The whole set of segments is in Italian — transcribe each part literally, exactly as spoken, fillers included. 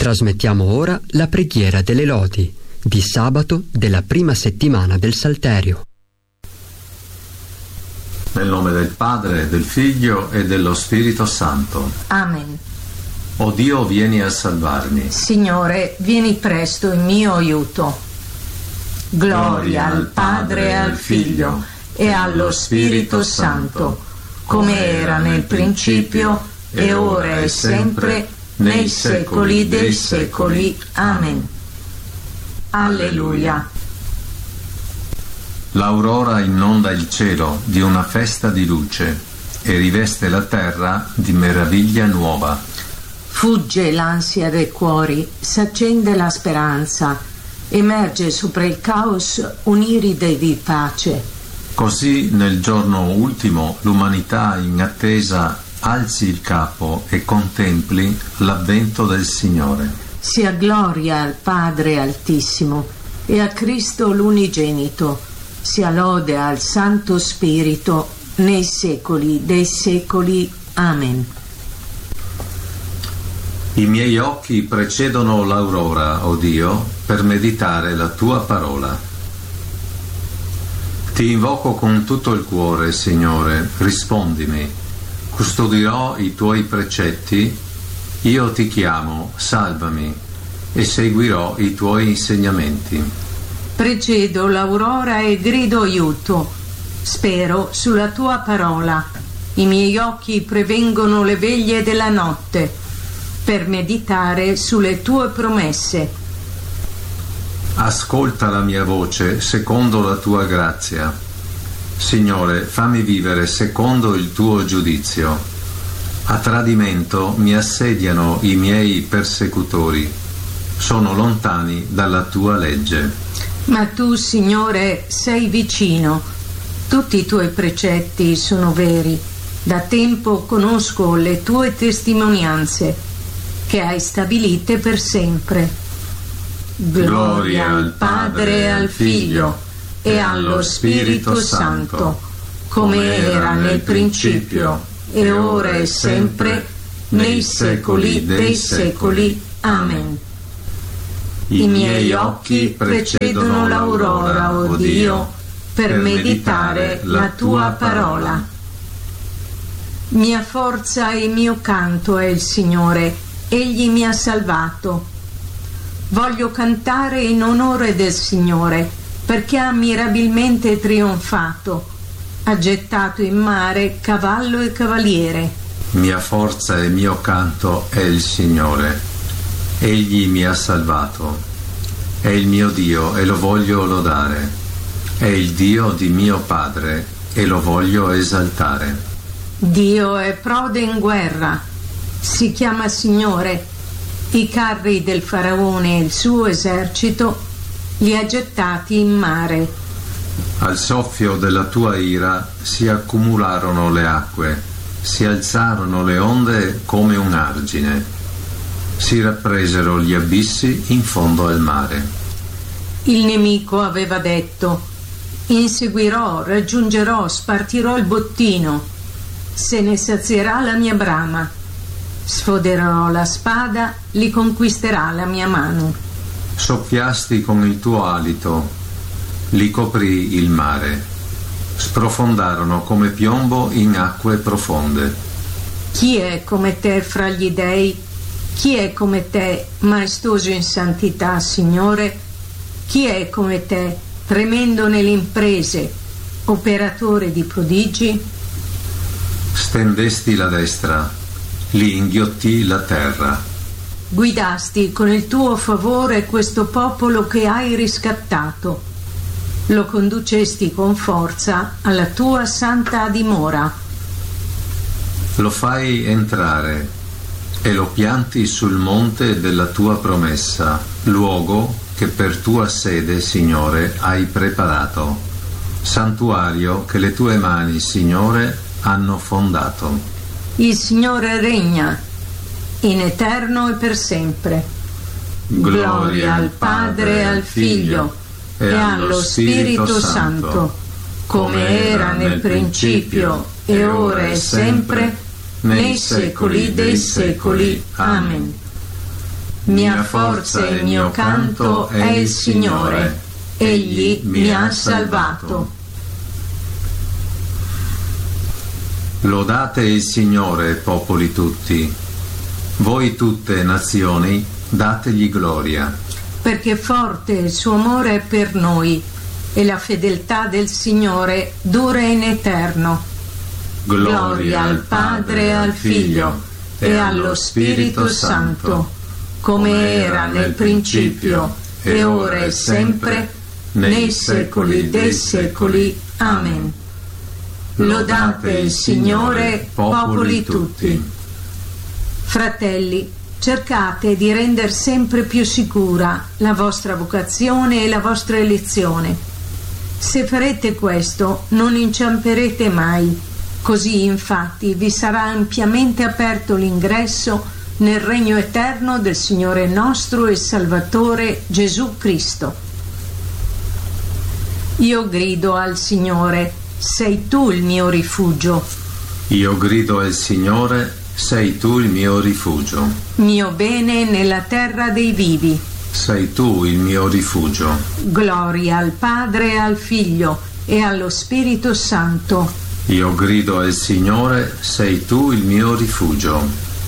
Trasmettiamo ora la preghiera delle lodi di sabato della prima settimana del Salterio. Nel nome del Padre, del Figlio e dello Spirito Santo. Amen. O Dio, vieni a salvarmi. Signore, vieni presto in mio aiuto. Gloria al Padre e al Figlio e allo Spirito Santo, come era nel principio, e ora e sempre, nei secoli dei secoli. Amen. Alleluia. L'aurora inonda il cielo di una festa di luce e riveste la terra di meraviglia nuova. Fugge l'ansia dei cuori, s'accende la speranza, emerge sopra il caos un'iride di pace. Così nel giorno ultimo l'umanità in attesa alzi il capo e contempli l'avvento del Signore. Sia gloria al Padre Altissimo e a Cristo l'Unigenito, sia lode al Santo Spirito nei secoli dei secoli. Amen. I miei occhi precedono l'aurora, o Dio, per meditare la tua parola. Ti invoco con tutto il cuore, Signore, rispondimi. Custodirò i tuoi precetti, io ti chiamo, salvami, e seguirò i tuoi insegnamenti. Precedo l'aurora e grido aiuto, spero sulla tua parola. I miei occhi prevengono le veglie della notte, per meditare sulle tue promesse. Ascolta la mia voce secondo la tua grazia. Signore, fammi vivere secondo il tuo giudizio. A tradimento mi assediano i miei persecutori. Sono lontani dalla tua legge. Ma tu, Signore, sei vicino. Tutti i tuoi precetti sono veri. Da tempo conosco le tue testimonianze, che hai stabilite per sempre. Gloria al Padre e al Figlio e allo Spirito Santo, come era nel principio, e ora e sempre, nei secoli dei secoli. Amen. I miei occhi precedono l'aurora, o Dio, per meditare la tua parola. Mia forza e mio canto è il Signore, Egli mi ha salvato. Voglio cantare in onore del Signore, perché ha mirabilmente trionfato, ha gettato in mare cavallo e cavaliere. Mia forza e mio canto è il Signore, Egli mi ha salvato. È il mio Dio e lo voglio lodare, è il Dio di mio Padre e lo voglio esaltare. Dio è prode in guerra, si chiama Signore. I carri del faraone e il suo esercito li ha gettati in mare. Al soffio della tua ira si accumularono le acque, si alzarono le onde come un argine, si rappresero gli abissi in fondo al mare. Il nemico aveva detto: inseguirò, raggiungerò, spartirò il bottino, se ne sazierà la mia brama, sfoderò la spada, li conquisterà la mia mano. Soffiasti con il tuo alito, li coprì il mare, sprofondarono come piombo in acque profonde. Chi è come te fra gli dei? Chi è come te, maestoso in santità, Signore? Chi è come te, tremendo nelle imprese, operatore di prodigi? Stendesti la destra, li inghiottì la terra. Guidasti con il tuo favore questo popolo che hai riscattato. Lo conducesti con forza alla tua santa dimora. Lo fai entrare e lo pianti sul monte della tua promessa, luogo che per tua sede, Signore, hai preparato, santuario che le tue mani, Signore, hanno fondato. Il Signore regna in eterno e per sempre. Gloria al Padre e al Figlio e allo Spirito Santo, come era nel principio e ora e sempre, nei secoli dei secoli. Amen. Mia forza e il mio canto è il Signore. Egli mi ha salvato. Lodate il Signore, popoli tutti. Voi tutte nazioni, dategli gloria. Perché forte il suo amore per noi e la fedeltà del Signore dura in eterno. Gloria al Padre e al Figlio e allo Spirito Santo, come era nel principio, e ora e sempre, nei secoli dei secoli. Amen. Lodate il Signore, popoli tutti. Fratelli, cercate di rendere sempre più sicura la vostra vocazione e la vostra elezione. Se farete questo, non inciamperete mai. Così, infatti, vi sarà ampiamente aperto l'ingresso nel regno eterno del Signore nostro e Salvatore Gesù Cristo. Io grido al Signore, sei tu il mio rifugio. Io grido al Signore, sei tu il mio rifugio. Mio bene nella terra dei vivi. Sei tu il mio rifugio. Gloria al Padre e al Figlio e allo Spirito Santo. Io grido al Signore, sei tu il mio rifugio.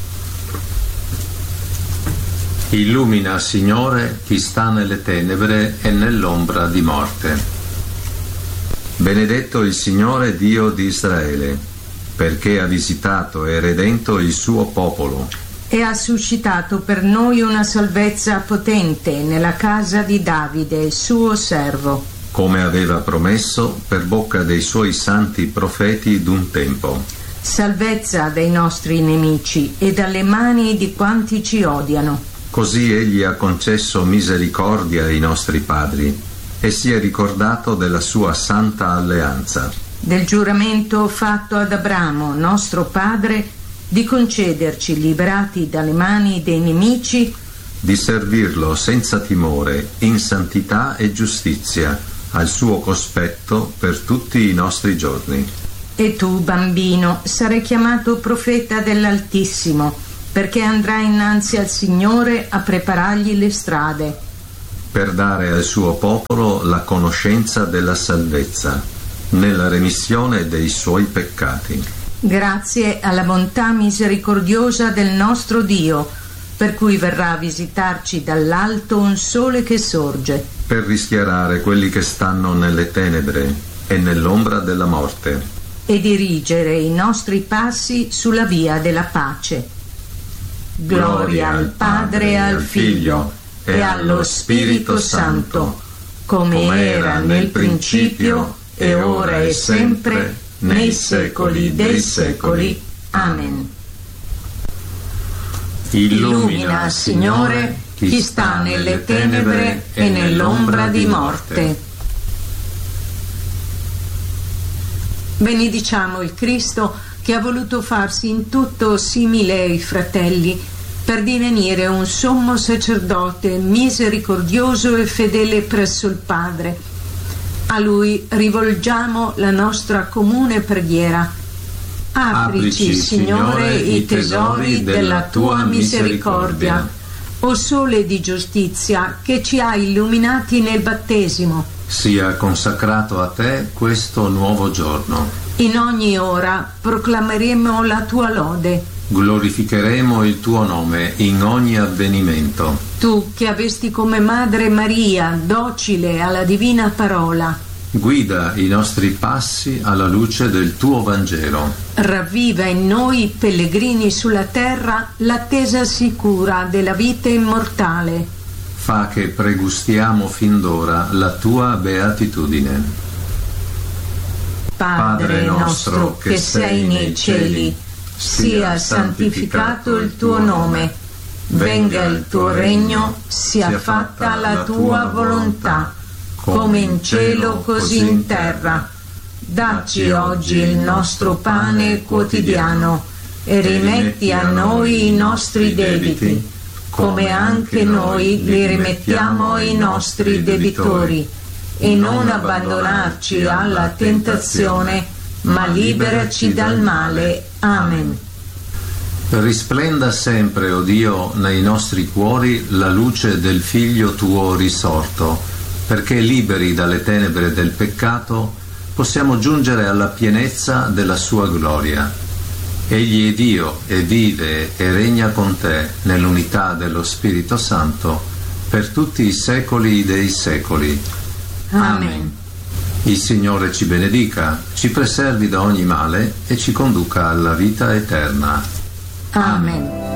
Illumina, Signore, chi sta nelle tenebre e nell'ombra di morte. Benedetto il Signore Dio di Israele, perché ha visitato e redento il suo popolo. E ha suscitato per noi una salvezza potente nella casa di Davide, suo servo. Come aveva promesso per bocca dei suoi santi profeti d'un tempo. Salvezza dai nostri nemici e dalle mani di quanti ci odiano. Così egli ha concesso misericordia ai nostri padri e si è ricordato della sua santa alleanza. Del giuramento fatto ad Abramo, nostro padre, di concederci, liberati dalle mani dei nemici, di servirlo senza timore, in santità e giustizia, al suo cospetto per tutti i nostri giorni. E tu, bambino, sarai chiamato profeta dell'Altissimo, perché andrai innanzi al Signore a preparargli le strade, per dare al suo popolo la conoscenza della salvezza, nella remissione dei suoi peccati. Grazie alla bontà misericordiosa del nostro Dio, per cui verrà a visitarci dall'alto un sole che sorge, per rischiarare quelli che stanno nelle tenebre e nell'ombra della morte, e dirigere i nostri passi sulla via della pace. Gloria al Padre e al Figlio e allo Spirito Santo, come era nel principio, e ora e sempre, nei secoli dei secoli. Amen. Illumina, Signore, chi sta nelle tenebre e nell'ombra di morte. Benediciamo il Cristo che ha voluto farsi in tutto simile ai fratelli, per divenire un sommo sacerdote misericordioso e fedele presso il Padre. A Lui rivolgiamo la nostra comune preghiera. Aprici, Signore, i tesori della Tua misericordia, o Sole di giustizia che ci ha illuminati nel battesimo. Sia consacrato a Te questo nuovo giorno. In ogni ora proclameremo la Tua lode. Glorificheremo il Tuo nome in ogni avvenimento. Tu che avesti come madre Maria, docile alla divina parola. Guida i nostri passi alla luce del Tuo Vangelo. Ravviva in noi, pellegrini sulla terra, l'attesa sicura della vita immortale. Fa che pregustiamo fin d'ora la Tua beatitudine. Padre nostro che sei nei cieli, sia santificato il tuo nome, venga il tuo regno, sia fatta la tua volontà, come in cielo così in terra. Dacci oggi il nostro pane quotidiano e rimetti a noi i nostri debiti, come anche noi li rimettiamo ai nostri debitori, e non abbandonarci alla tentazione, ma liberaci dal male. Amen. Risplenda sempre, o Dio, nei nostri cuori la luce del Figlio tuo risorto, perché liberi dalle tenebre del peccato possiamo giungere alla pienezza della sua gloria. Egli è Dio e vive e regna con te nell'unità dello Spirito Santo per tutti i secoli dei secoli. Amen. Il Signore ci benedica, ci preservi da ogni male e ci conduca alla vita eterna. Amen.